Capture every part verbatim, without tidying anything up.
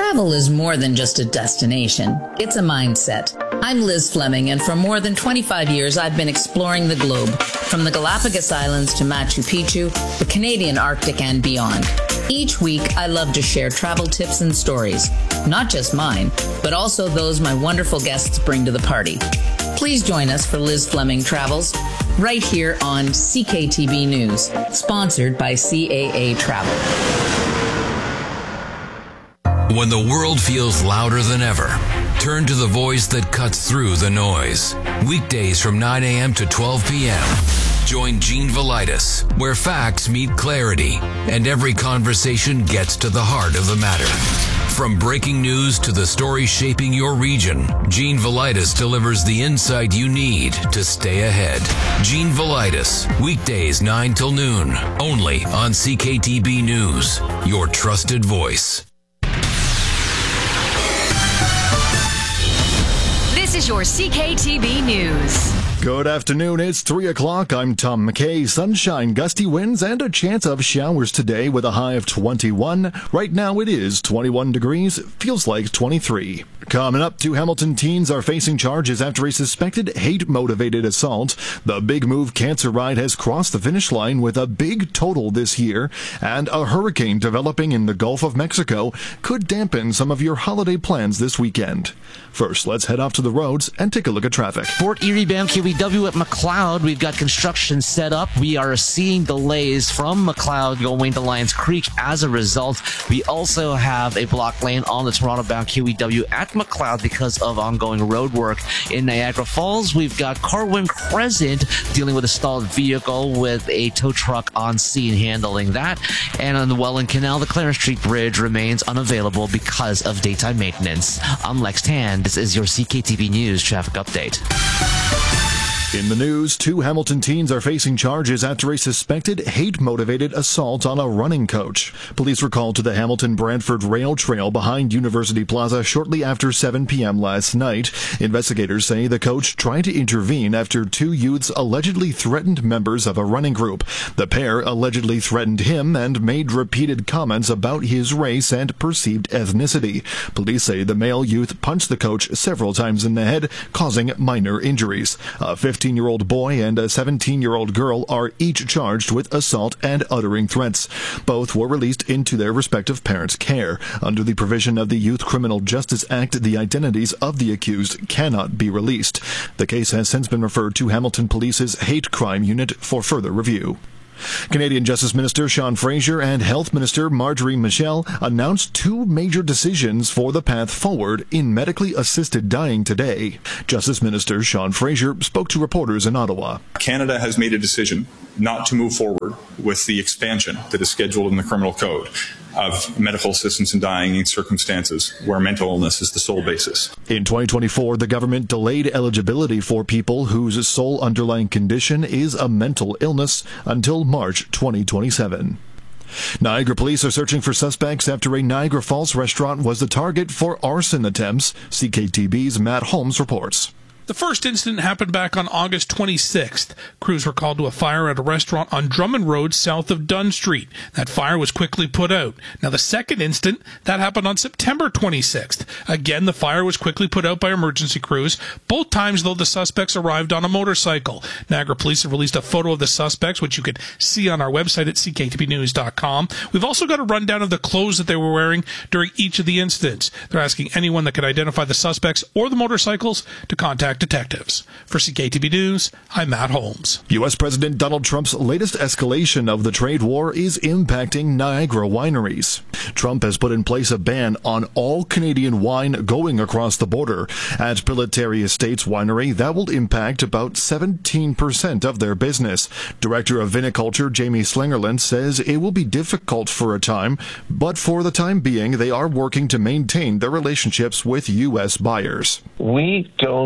Travel is more than just a destination. It's a mindset. I'm Liz Fleming, and for more than twenty-five years, I've been exploring the globe, from the Galapagos Islands to Machu Picchu, the Canadian Arctic, and beyond. Each week, I love to share travel tips and stories, not just mine, but also those my wonderful guests bring to the party. Please join us for Liz Fleming Travels, right here on C K T B News, sponsored by C A A Travel. When the world feels louder than ever, turn to the voice that cuts through the noise. Weekdays from nine a.m. to twelve p.m. Join Gene Velitis, where facts meet clarity and every conversation gets to the heart of the matter. From breaking news to the stories shaping your region, Gene Velitis delivers the insight you need to stay ahead. Gene Velitis, weekdays nine till noon, only on C K T B News, your trusted voice. This is your C K T B News. Good afternoon. It's three o'clock. I'm Tom McKay. Sunshine, gusty winds, and a chance of showers today with a high of twenty-one. Right now it is twenty-one degrees. Feels like twenty-three. Coming up, two Hamilton teens are facing charges after a suspected hate-motivated assault. The Big Move Cancer Ride has crossed the finish line with a big total this year, and a hurricane developing in the Gulf of Mexico could dampen some of your holiday plans this weekend. First, let's head off to the roads and take a look at traffic. Fort Erie bound Q E W at McLeod. We've got construction set up. We are seeing delays from McLeod going to Lions Creek as a result. We also have a block lane on the Toronto bound Q E W at McLeod because of ongoing road work. In Niagara Falls, we've got Carwin Crescent dealing with a stalled vehicle with a tow truck on scene handling that. And on the Welland Canal, the Clarence Street Bridge remains unavailable because of daytime maintenance. I'm Lex Tan. This is your C K T V News traffic update. In the news, two Hamilton teens are facing charges after a suspected hate-motivated assault on a running coach. Police were called to the Hamilton-Brantford Rail Trail behind University Plaza shortly after seven p.m. last night. Investigators say the coach tried to intervene after two youths allegedly threatened members of a running group. The pair allegedly threatened him and made repeated comments about his race and perceived ethnicity. Police say the male youth punched the coach several times in the head, causing minor injuries. A fifteen-year-old boy and a seventeen-year-old girl are each charged with assault and uttering threats. Both were released into their respective parents' care. Under the provision of the Youth Criminal Justice Act, the identities of the accused cannot be released. The case has since been referred to Hamilton Police's Hate Crime Unit for further review. Canadian Justice Minister Sean Fraser and Health Minister Marjorie Michel announced two major decisions for the path forward in medically assisted dying today. Justice Minister Sean Fraser spoke to reporters in Ottawa. Canada has made a decision not to move forward with the expansion that is scheduled in the Criminal Code of medical assistance in dying in circumstances where mental illness is the sole basis. In twenty twenty-four, the government delayed eligibility for people whose sole underlying condition is a mental illness until March twenty twenty-seven. Niagara police are searching for suspects after a Niagara Falls restaurant was the target for arson attempts. C K T B's Matt Holmes reports. The first incident happened back on August twenty-sixth. Crews were called to a fire at a restaurant on Drummond Road south of Dunn Street. That fire was quickly put out. Now, the second incident, that happened on September twenty-sixth. Again, the fire was quickly put out by emergency crews. Both times, though, the suspects arrived on a motorcycle. Niagara police have released a photo of the suspects, which you can see on our website at c k t b news dot com. We've also got a rundown of the clothes that they were wearing during each of the incidents. They're asking anyone that can identify the suspects or the motorcycles to contact detectives. For C K T B News, I'm Matt Holmes. U S President Donald Trump's latest escalation of the trade war is impacting Niagara wineries. Trump has put in place a ban on all Canadian wine going across the border. At Pilotary Estates Winery, that will impact about seventeen percent of their business. Director of Viniculture Jamie Slingerland says it will be difficult for a time, but for the time being, they are working to maintain their relationships with U S buyers. We do not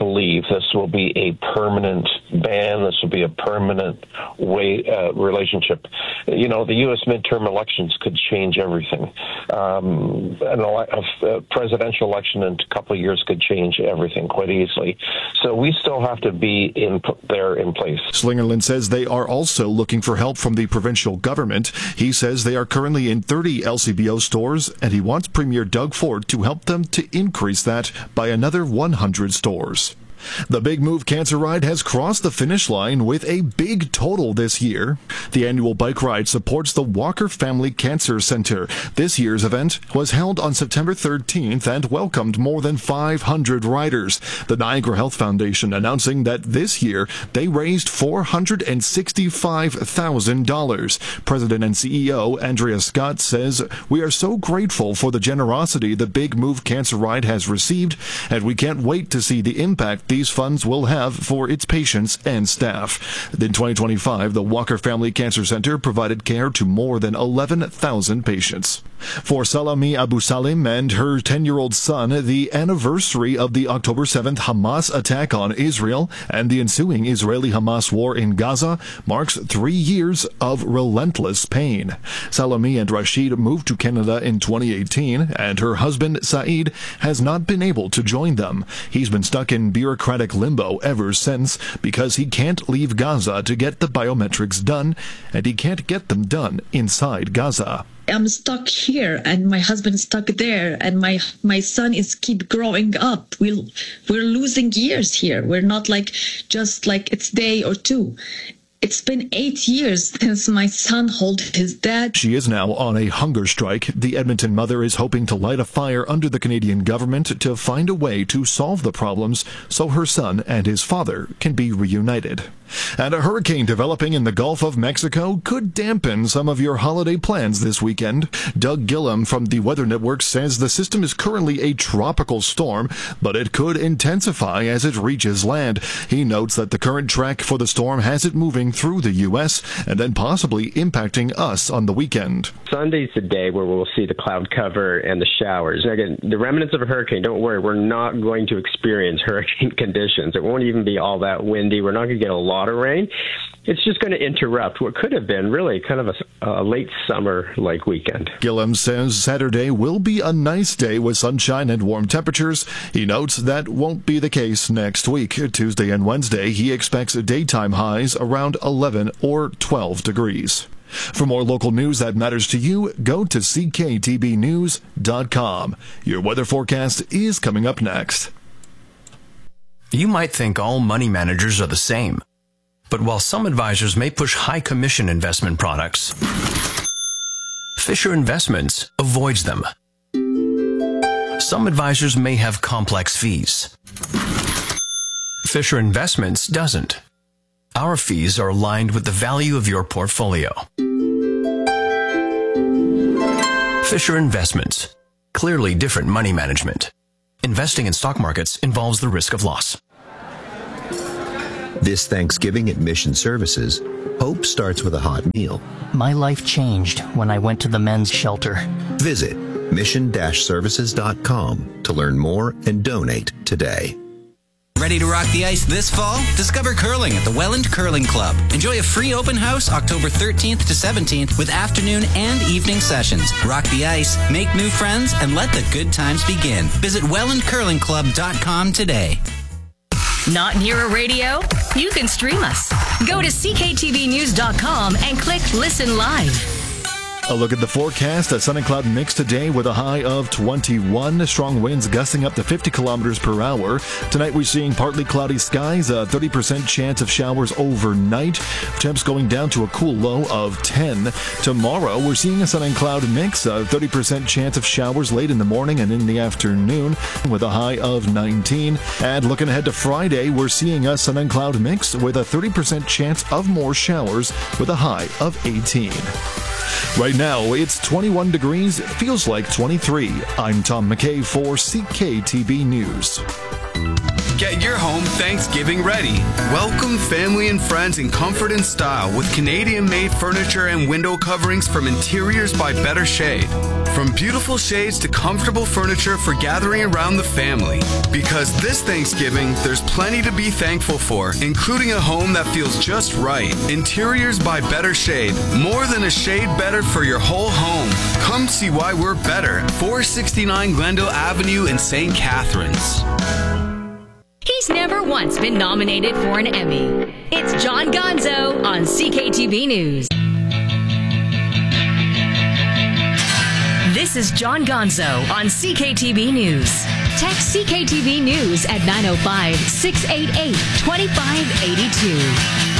believe this will be a permanent ban. This will be a permanent way uh, relationship. You know, the U S midterm elections could change everything. Um, an ele- a presidential election in a couple of years could change everything quite easily. So we still have to be in there in place. Slingerland says they are also looking for help from the provincial government. He says they are currently in thirty L C B O stores, and he wants Premier Doug Ford to help them to increase that by another one hundred stores. The Big Move Cancer Ride has crossed the finish line with a big total this year. The annual bike ride supports the Walker Family Cancer Center. This year's event was held on September thirteenth and welcomed more than five hundred riders. The Niagara Health Foundation announcing that this year they raised four hundred sixty-five thousand dollars. President and C E O Andrea Scott says, "We are so grateful for the generosity the Big Move Cancer Ride has received, and we can't wait to see the impact these funds will have for its patients and staff." In twenty twenty-five, the Walker Family Cancer Center provided care to more than eleven thousand patients. For Salami Abu Salim and her ten-year-old son, the anniversary of the October seventh Hamas attack on Israel and the ensuing Israeli-Hamas war in Gaza marks three years of relentless pain. Salami and Rashid moved to Canada in twenty eighteen, and her husband, Saeed, has not been able to join them. He's been stuck in bureaucratic limbo ever since because he can't leave Gaza to get the biometrics done, and he can't get them done inside Gaza. I'm stuck here, and my husband's stuck there, and my my son is keep growing up. We'll, we're losing years here. We're not like just like it's day or two. It's been eight years since my son held his dad. She is now on a hunger strike. The Edmonton mother is hoping to light a fire under the Canadian government to find a way to solve the problems so her son and his father can be reunited. And a hurricane developing in the Gulf of Mexico could dampen some of your holiday plans this weekend. Doug Gillum from the Weather Network says the system is currently a tropical storm, but it could intensify as it reaches land. He notes that the current track for the storm has it moving through the U S and then possibly impacting us on the weekend. Sunday's the day where we'll see the cloud cover and the showers. Again, the remnants of a hurricane, don't worry, we're not going to experience hurricane conditions. It won't even be all that windy. We're not going to get a lot of rain. It's just going to interrupt what could have been really kind of a, a late summer-like weekend. Gillum says Saturday will be a nice day with sunshine and warm temperatures. He notes that won't be the case next week. Tuesday and Wednesday, he expects daytime highs around eleven or twelve degrees. For more local news that matters to you, go to C K T B news dot com. Your weather forecast is coming up next. You might think all money managers are the same. But while some advisors may push high commission investment products, Fisher Investments avoids them. Some advisors may have complex fees. Fisher Investments doesn't. Our fees are aligned with the value of your portfolio. Fisher Investments. Clearly different money management. Investing in stock markets involves the risk of loss. This Thanksgiving at Mission Services, hope starts with a hot meal. My life changed when I went to the men's shelter. Visit mission dash services dot com to learn more and donate today. Ready to rock the ice this fall? Discover curling at the Welland Curling Club. Enjoy a free open house October thirteenth to seventeenth with afternoon and evening sessions. Rock the ice, make new friends, and let the good times begin. Visit welland curling club dot com today. Not near a radio? You can stream us. Go to C K T V news dot com and click Listen Live. A look at the forecast. A sun and cloud mix today with a high of twenty-one. Strong winds gusting up to fifty kilometers per hour. Tonight we're seeing partly cloudy skies, a thirty percent chance of showers overnight. Temps going down to a cool low of ten. Tomorrow we're seeing a sun and cloud mix, a thirty percent chance of showers late in the morning and in the afternoon with a high of nineteen. And looking ahead to Friday, we're seeing a sun and cloud mix with a thirty percent chance of more showers with a high of eighteen. Right now, it's twenty-one degrees. It feels like twenty-three. I'm Tom McKay for C K T B News. Get your home Thanksgiving ready. Welcome family and friends in comfort and style with Canadian-made furniture and window coverings from Interiors by Better Shade. From beautiful shades to comfortable furniture for gathering around the family. Because this Thanksgiving, there's plenty to be thankful for, including a home that feels just right. Interiors by Better Shade. More than a shade better for your whole home. Come see why we're better. four sixty-nine Glendale Avenue in Saint Catharines. He's never once been nominated for an Emmy. It's John Gonzo on C K T V News. This is John Gonzo on C K T V News. Text C K T V News at nine oh five, six eight eight, two five eight two.